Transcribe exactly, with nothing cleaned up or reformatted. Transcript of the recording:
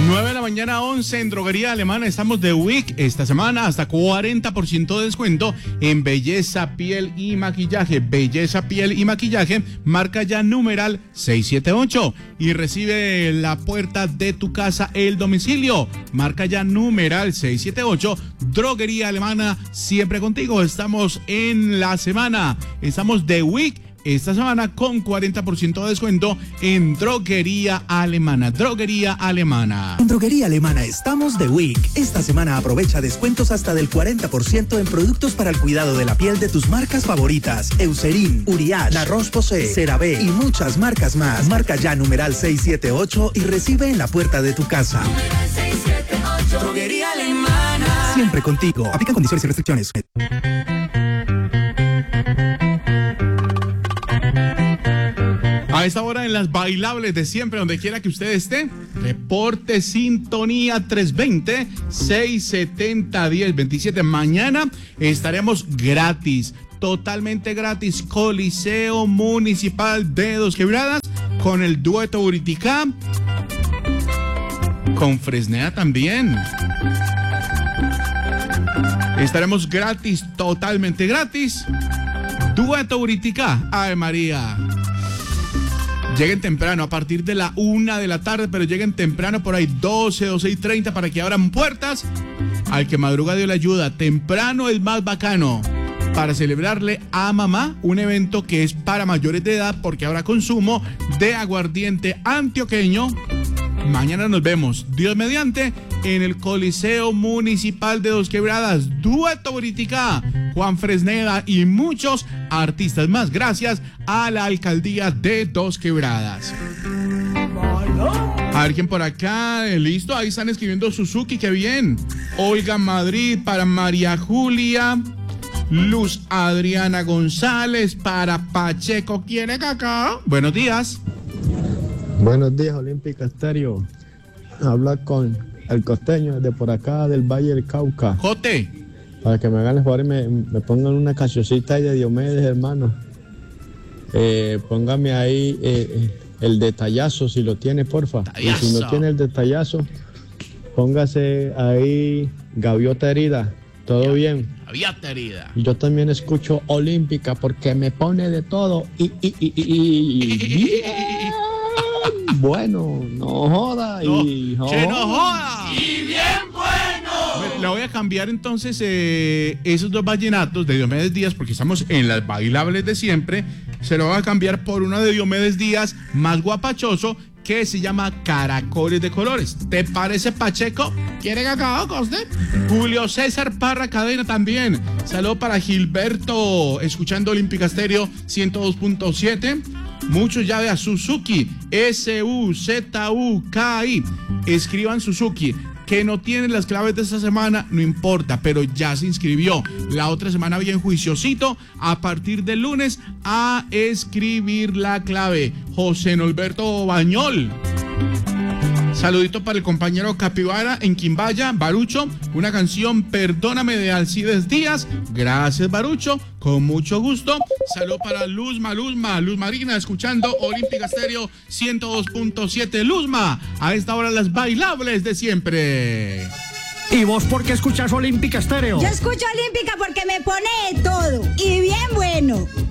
nueve de la mañana, once en Droguería Alemana. Estamos de week esta semana, hasta cuarenta por ciento de descuento en belleza, piel y maquillaje. Belleza, piel y maquillaje, marca ya numeral seiscientos setenta y ocho y recibe la puerta de tu casa el domicilio. Marca ya numeral seiscientos setenta y ocho. Droguería Alemana, siempre contigo. Estamos en la semana, estamos de week esta semana con cuarenta por ciento de descuento en Droguería Alemana. Droguería Alemana. En Droguería Alemana estamos de week. Esta semana aprovecha descuentos hasta del cuarenta por ciento en productos para el cuidado de la piel de tus marcas favoritas. Eucerin, Uriage, La Roche-Posay, CeraVe y muchas marcas más. Marca ya numeral seiscientos setenta y ocho y recibe en la puerta de tu casa. seiscientos setenta y ocho. Droguería Alemana. Siempre contigo. Aplican condiciones y restricciones. A esta hora en las bailables de siempre, donde quiera que usted esté, reporte sintonía tres veinte, seiscientos setenta, diez veintisiete. Mañana estaremos gratis, totalmente gratis, Coliseo Municipal de Dos Quebradas, con el dueto Buriticá, con Fresneda también. Estaremos gratis, totalmente gratis, dueto Buriticá. Ave María. Lleguen temprano, a partir de la una de la tarde, pero lleguen temprano, por ahí doce, doce y treinta, para que abran puertas. Al que madruga Dios le ayuda. Temprano es más bacano, para celebrarle a mamá un evento que es para mayores de edad, porque habrá consumo de aguardiente antioqueño. Mañana nos vemos, Dios mediante, en el Coliseo Municipal de Dos Quebradas. Dueto Buriticá, Juan Fresneda y muchos artistas más, gracias a la Alcaldía de Dos Quebradas. A ver quién por acá, listo, ahí están escribiendo Suzuki, qué bien. Olga Madrid, para María Julia. Luz Adriana González, para Pacheco, ¿quiere cacao? Buenos días. Buenos días, Olímpica Estéreo. Habla con el costeño de por acá del Valle del Cauca. Jote. Para que me hagan el favor y me, me pongan una cancioncita ahí de Diomedes, hermano. Eh, póngame ahí eh, el detallazo, si lo tiene, porfa. Detallazo. Y si no tiene el detallazo, póngase ahí Gaviota Herida. ¿Todo bien? Gaviota Herida. Y yo también escucho Olímpica porque me pone de todo. Y, y, y, y, y, y bueno, no joda. No, y joda. ¡Que no joda! Y bien bueno. La voy a cambiar entonces eh, esos dos vallenatos de Diomedes Díaz, porque estamos en las bailables de siempre. Se lo voy a cambiar por uno de Diomedes Díaz más guapachoso, que se llama Caracoles de Colores. ¿Te parece, Pacheco? ¿Quiere cacao, Coste? Julio César Parra Cadena también. Saludo para Gilberto, escuchando Olímpica Estéreo ciento dos punto siete. Muchos ya de a Suzuki, S U Z U K I. Escriban Suzuki. Que no tiene las claves de esta semana, no importa, pero ya se inscribió. La otra semana bien juiciosito, a partir del lunes a escribir la clave. José Norberto Bañol. Saludito para el compañero Capibara en Quimbaya, Barucho, una canción Perdóname de Alcides Díaz. Gracias, Barucho, con mucho gusto. Saludo para Luzma, Luzma, Luz Marina, escuchando Olímpica Estéreo ciento dos punto siete. Luzma, a esta hora las bailables de siempre. ¿Y vos por qué escuchás Olímpica Estéreo? Yo escucho Olímpica porque me pone de todo y bien bueno.